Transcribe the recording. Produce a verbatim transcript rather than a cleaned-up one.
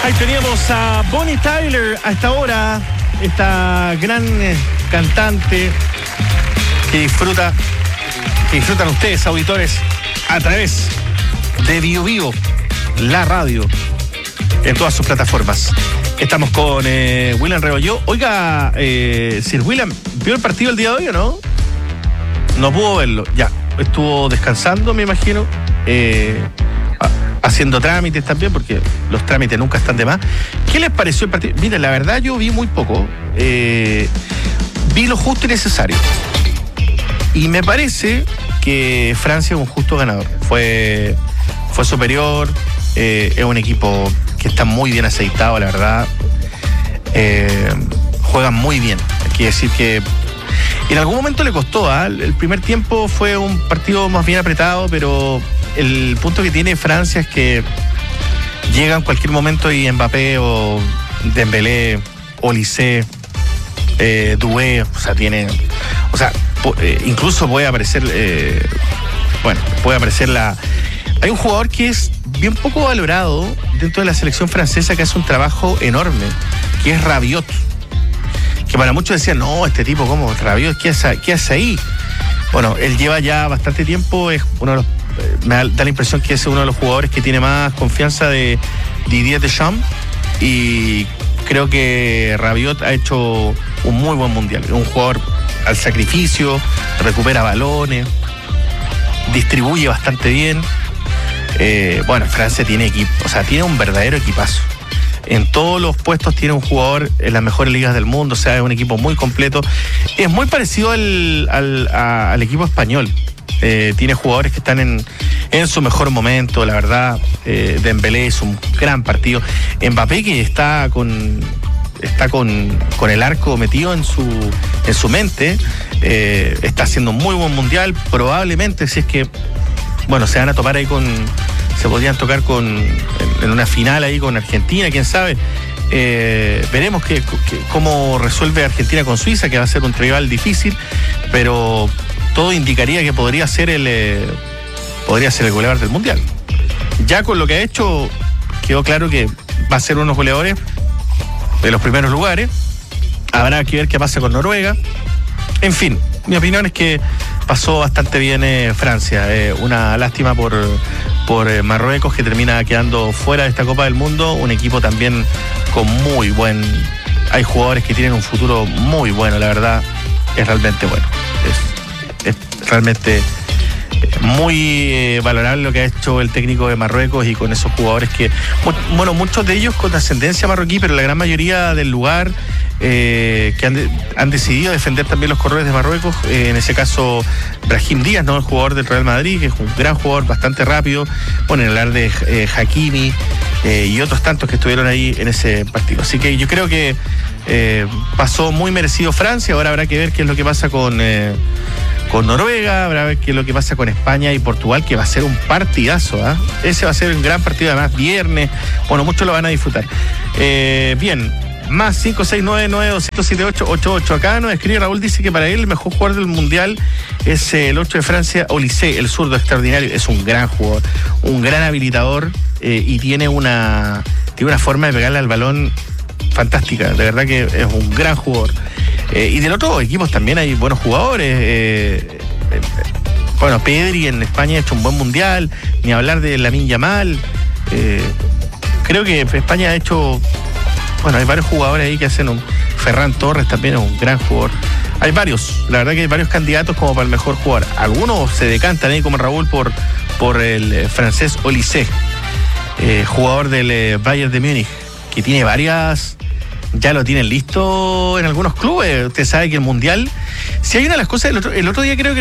Ahí teníamos a Bonnie Tyler a esta hora, esta gran eh, cantante que disfruta, que disfrutan ustedes, auditores, a través de Bio Bio, la radio, en todas sus plataformas. Estamos con eh, William Rebolló. Oiga, eh, Sir William, ¿vio el partido el día de hoy o no? No pudo verlo, ya. Estuvo descansando, me imagino. Eh, haciendo trámites también, porque los trámites nunca están de más. ¿Qué les pareció el partido? Mira, la verdad yo vi muy poco. Eh, vi lo justo y necesario. Y me parece que Francia es un justo ganador. Fue, fue superior, eh, es un equipo que está muy bien aceitado, la verdad. Eh, juegan muy bien. Hay que decir que en algún momento le costó, ¿eh? El primer tiempo fue un partido más bien apretado, pero el punto que tiene Francia es que llega en cualquier momento y Mbappé o Dembélé, Olise, eh, Doué, o sea, tiene, o sea, po, eh, incluso puede aparecer, eh, bueno, puede aparecer la... Hay un jugador que es bien poco valorado dentro de la selección francesa que hace un trabajo enorme, que es Rabiot. Que para muchos decían, no, este tipo, ¿cómo? Rabiot, ¿qué hace, qué hace ahí? Bueno, él lleva ya bastante tiempo, es uno de los, me da, da la impresión que es uno de los jugadores que tiene más confianza de Didier Deschamps, y creo que Rabiot ha hecho un muy buen mundial. Es un jugador al sacrificio, recupera balones, distribuye bastante bien. Eh, bueno, Francia tiene equipo, o sea, tiene un verdadero equipazo. En todos los puestos tiene un jugador en las mejores ligas del mundo, o sea, es un equipo muy completo. Es muy parecido al, al, a, al equipo español. Eh, tiene jugadores que están en, en su mejor momento, la verdad. Eh, Dembélé es un gran partido. Mbappé, que está con está con, con el arco metido en su, en su mente, eh, está haciendo un muy buen mundial. Probablemente, si es que, bueno, se van a topar ahí con... se podrían tocar con en una final ahí con Argentina, quién sabe. Eh, veremos que, que, cómo resuelve Argentina con Suiza, que va a ser un rival difícil, pero todo indicaría que podría ser el eh, podría ser el goleador del mundial. Ya con lo que ha hecho, quedó claro que va a ser uno de los goleadores de los primeros lugares. Habrá que ver qué pasa con Noruega. En fin, mi opinión es que pasó bastante bien eh, Francia. Eh, una lástima por, por eh, Marruecos, que termina quedando fuera de esta Copa del Mundo. Un equipo también con muy buen... Hay jugadores que tienen un futuro muy bueno, la verdad. Es realmente bueno. Es, es realmente muy eh, valorable lo que ha hecho el técnico de Marruecos, y con esos jugadores que... Bueno, muchos de ellos con ascendencia marroquí, pero la gran mayoría del lugar... Eh, que han, de, han decidido defender también los colores de Marruecos. Eh, en ese caso, Brahim Díaz, ¿no? El jugador del Real Madrid, que es un gran jugador, bastante rápido. Bueno, en hablar de eh, Hakimi eh, y otros tantos que estuvieron ahí en ese partido. Así que yo creo que eh, pasó muy merecido Francia. Ahora habrá que ver qué es lo que pasa con, eh, con Noruega, habrá que ver qué es lo que pasa con España y Portugal, que va a ser un partidazo. ¿eh? Ese va a ser un gran partido, además, viernes. Bueno, muchos lo van a disfrutar. Eh, bien. Más cinco seis nueve nueve dos siete ocho ocho ocho. Acá nos escribe Raúl, dice que para él el mejor jugador del mundial es el ocho de Francia, Olise, el zurdo extraordinario. Es un gran jugador, un gran habilitador, eh, y tiene una, tiene una forma de pegarle al balón fantástica. De verdad que es un gran jugador. Eh, y del otro equipos también hay buenos jugadores. Eh, eh, bueno, Pedri en España ha hecho un buen mundial, ni hablar de Lamine Yamal. Eh, creo que España ha hecho... Bueno, hay varios jugadores ahí que hacen un... Ferran Torres también es un gran jugador. Hay varios, la verdad que hay varios candidatos como para el mejor jugador. Algunos se decantan ahí, como Raúl, por, por el eh, francés Olise, eh, jugador del eh, Bayern de Múnich, que tiene varias... Ya lo tienen listo en algunos clubes. Usted sabe que el Mundial... Si hay una de las cosas... El otro, el otro día creo que